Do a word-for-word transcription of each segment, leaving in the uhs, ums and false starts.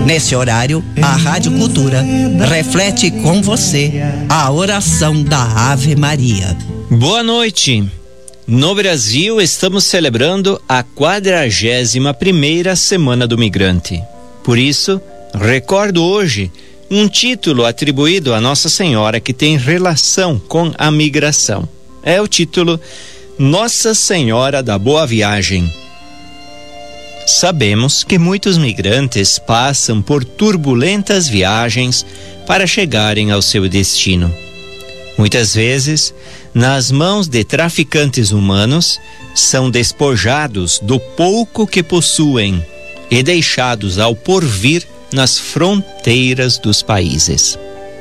Nesse horário, a Rádio Cultura reflete com você a oração da Ave Maria. Boa noite. No Brasil, estamos celebrando a quadragésima primeira Semana do Migrante. Por isso, recordo hoje um título atribuído a Nossa Senhora que tem relação com a migração. É o título Nossa Senhora da Boa Viagem. Sabemos que muitos migrantes passam por turbulentas viagens para chegarem ao seu destino. Muitas vezes, nas mãos de traficantes humanos, são despojados do pouco que possuem e deixados ao porvir nas fronteiras dos países.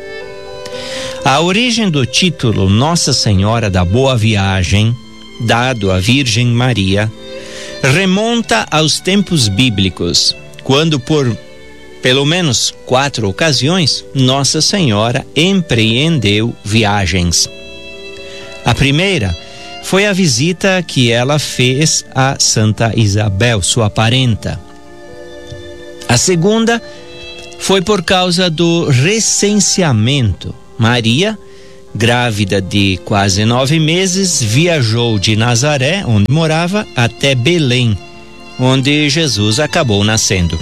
A origem do título Nossa Senhora da Boa Viagem, dado à Virgem Maria, remonta aos tempos bíblicos, quando por pelo menos quatro ocasiões Nossa Senhora empreendeu viagens. A primeira foi a visita que ela fez a Santa Isabel, sua parenta. A segunda foi por causa do recenseamento. Maria, grávida de quase nove meses, viajou de Nazaré, onde morava, até Belém, onde Jesus acabou nascendo.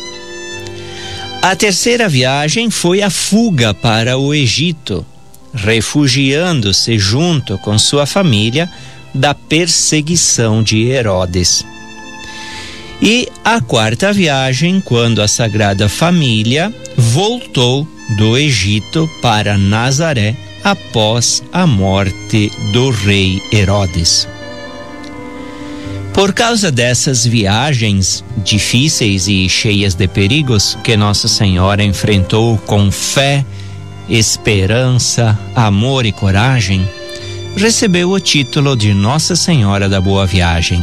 A terceira viagem foi a fuga para o Egito, refugiando-se junto com sua família da perseguição de Herodes. E a quarta viagem, quando a Sagrada Família voltou do Egito para Nazaré, após a morte do rei Herodes. Por causa dessas viagens difíceis e cheias de perigos que Nossa Senhora enfrentou com fé, esperança, amor e coragem, recebeu o título de Nossa Senhora da Boa Viagem.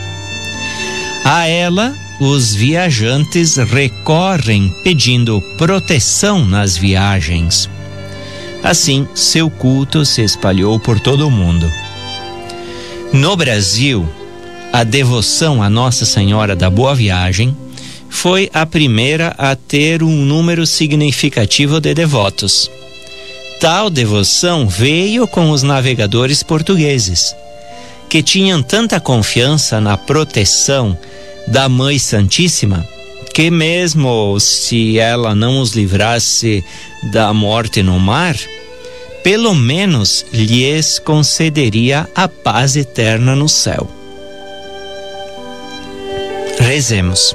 A ela, os viajantes recorrem pedindo proteção nas viagens. Assim, seu culto se espalhou por todo o mundo. No Brasil, a devoção a Nossa Senhora da Boa Viagem foi a primeira a ter um número significativo de devotos. Tal devoção veio com os navegadores portugueses, que tinham tanta confiança na proteção da Mãe Santíssima, que mesmo se ela não os livrasse da morte no mar, pelo menos lhes concederia a paz eterna no céu. Rezemos.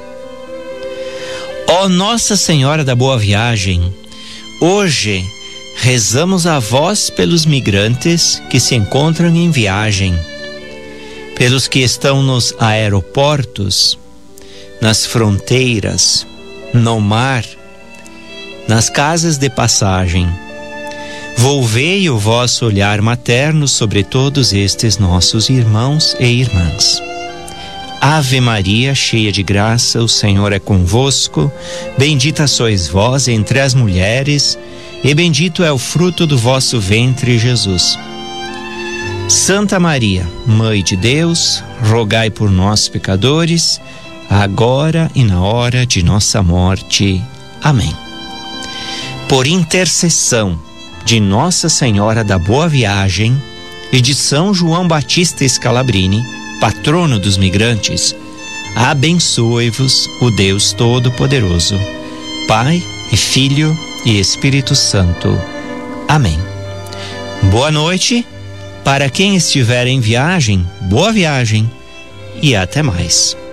Ó Nossa Senhora da Boa Viagem, hoje rezamos a vós pelos migrantes que se encontram em viagem, pelos que estão nos aeroportos, nas fronteiras, no mar, nas casas de passagem. Volvei o vosso olhar materno sobre todos estes nossos irmãos e irmãs. Ave Maria, cheia de graça, o Senhor é convosco. Bendita sois vós entre as mulheres, e bendito é o fruto do vosso ventre, Jesus. Santa Maria, Mãe de Deus, rogai por nós, pecadores, agora e na hora de nossa morte. Amém. Por intercessão de Nossa Senhora da Boa Viagem e de São João Batista Scalabrini, patrono dos migrantes, abençoe-vos o Deus Todo-Poderoso, Pai e Filho e Espírito Santo. Amém. Boa noite. Para quem estiver em viagem, boa viagem e até mais.